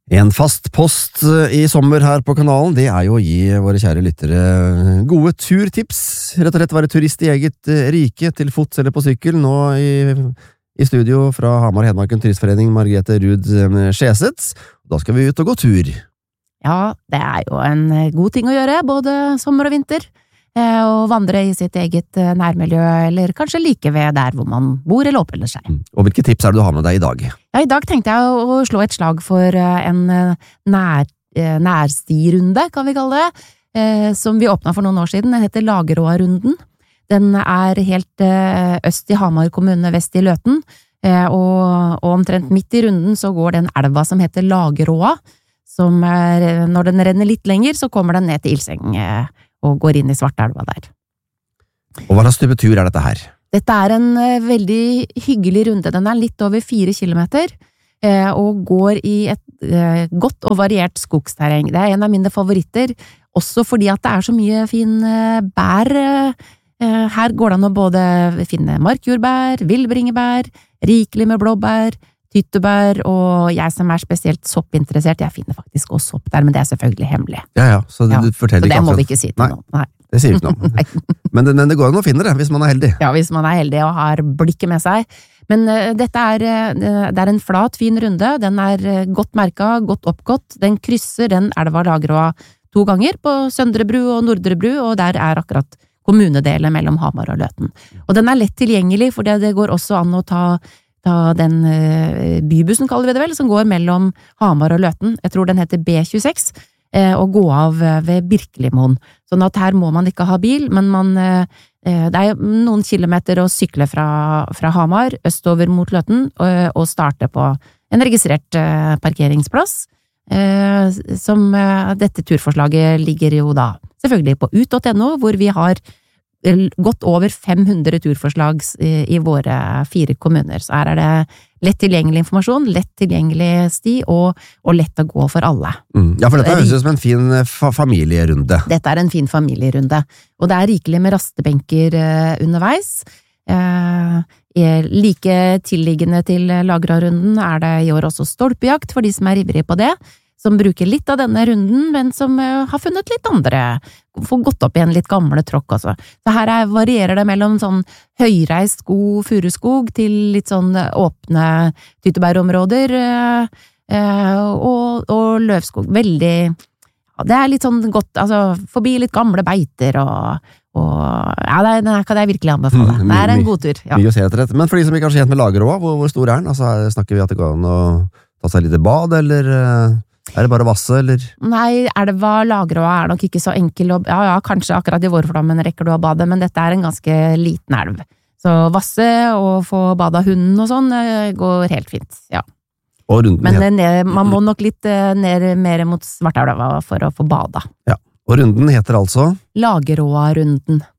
En fast post i sommer her på kanalen, det jo å gi våre kjære lyttere gode turtips. Rett og slett være turist i eget rike, til fots eller på sykkel. Nå i studio fra Hamar Hedmarken Turistforening, Margrethe Ruud Skjeseth. Da skal vi ut og gå tur. Ja, det jo en god ting å gjøre, både sommer og vinter. Og vandre i sitt eget nærmiljø, eller kanskje like ved der hvor man bor eller oppholder seg. Og hvilke tips det du har med deg i dag? Ja, i dag tenkte jeg å slå et slag for en nærstirunde, kan vi kalle det, som vi åpnet for noen år siden. Den heter Lageråa-runden. Den helt øst i Hamar kommune, vest i Løten, og omtrent midt i runden så går den elva som heter Lageråa, som når den renner litt lenger, så kommer den ned til Ilseng, og går inn i Svartelva der. Og hva slags type tur dette her? Dette en veldig hyggelig runde. Den litt over 4 kilometer, og går i et godt og variert skogsterreng. Det en av mine favoritter, også fordi at det så mye fin bær. Her går det an å både finne markjordbær, villbringebær, rikelig med blåbær, tyttebær, og jeg som spesielt soppinteressert, jeg finner faktisk også sopp der, men det selvfølgelig hemmelig. Ja, så du forteller så det ikke må vi ikke si til noen. Nei. Det sier ikke noe. Men det går an å finne det, hvis man heldig. Ja, hvis man heldig og har blikket med seg. Men dette det en flat, fin runde, den godt merket, godt oppgått, den krysser den elva Lageråa 2 ganger på Søndre Bru og Nordre Bru, og der akkurat kommunedelen mellom Hamar og Løten. Og den lett tilgjengelig, for det går også an å ta den bybussen, kaller vi det vel, som går mellom Hamar og Løten. Jeg tror den heter B26, og gå av ved Birkelimoen. Sånn at her må man ikke ha bil, men det noen kilometer å sykle fra Hamar, østover mot Løten, og starte på en registrert parkeringsplass, som dette turforslaget ligger jo da selvfølgelig på ut.no, hvor vi har godt over 500 turforslag i våre 4 kommuner. Så her det lett tilgjengelig informasjon, lett tilgjengelig sti, og lett å gå for alle. Ja, for dette høres ut som en fin familierunde. Dette en fin familierunde, og det rikelig med rastebenker underveis. Like tilliggende til Lageråa-runden det i år også stolpejakt for de som ivrige på det, som bruker litt av denne runden, men som har funnet litt andre, får gått opp i en litt gamle tråkk også. Så her varierer det mellom sånn høyreist furuskog til litt sånn åpne tyttebærområder, og løvskog. Veldig, ja, det litt sånn godt, altså forbi litt gamle beiter, og ja, det kan jeg virkelig anbefale. Det en god tur. Ja. Mye å se etter dette. Men for de som ikke kjent med Lageråa, hvor stor den? Altså, snakker vi at det går an å ta seg litt bad, eller det bare vasse, eller? Nei, elva Lageråa nok ikke så enkel, ja, kanskje akkurat i vårflommen rekker du å bade, men dette en ganske liten elv. Så vasse og få bada hunden og sånn går helt fint, ja. Og runden, men man må nok litt mer mot Svartelva for å få bada. Ja, og runden heter altså? Lageråa-runden.